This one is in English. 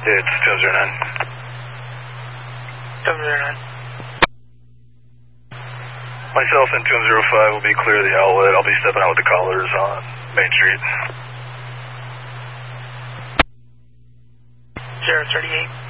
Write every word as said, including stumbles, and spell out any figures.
It's two zero nine. seven zero nine. Myself and two zero five will be clear of the outlet. I'll be stepping out with the callers on Main Street. zero thirty-eight.